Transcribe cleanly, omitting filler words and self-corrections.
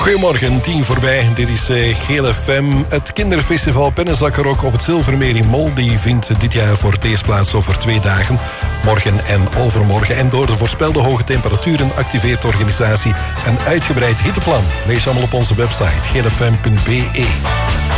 Goedemorgen, 10 voorbij. Dit is Geel FM. Het kinderfestival Pennenzakkerok op het Zilvermeer in Mol. Die vindt dit jaar voor het eerst plaats over 2 dagen. Morgen en overmorgen. En door de voorspelde hoge temperaturen activeert de organisatie een uitgebreid hitteplan. Lees allemaal op onze website glfm.be.